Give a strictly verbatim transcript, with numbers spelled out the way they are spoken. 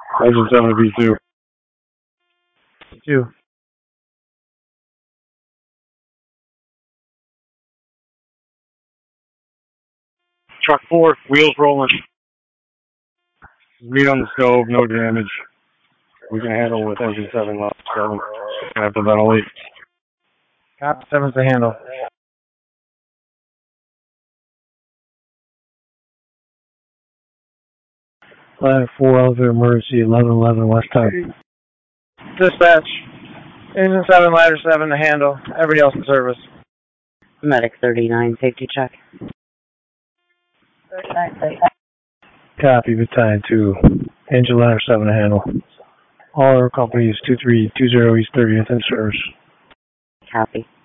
Engine seven to B two. Two. Truck four, wheels rolling. Meat on the stove, no damage. We can handle with engine seven left. Seven. Gonna have to ventilate. Copy, seven's the handle. Ladder four, elevator emergency, eleven eleven West Town. Dispatch. Engine seven, ladder seven to handle. Everybody else in service. Medic thirty-nine, safety check. thirty-nine, thirty-nine. Copy, battalion two. Engine ladder seven to handle. All our companies two three two zero East thirtieth in service. Copy.